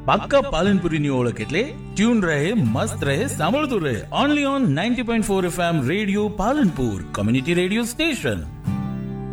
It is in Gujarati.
પાક્કા પાલનપુરીની ઓળખ એટલે ટ્યુન રહે, મસ્ત રહે, સાંભળતું રહે. Only on 90.4 FM radio Palanpur, community radio station.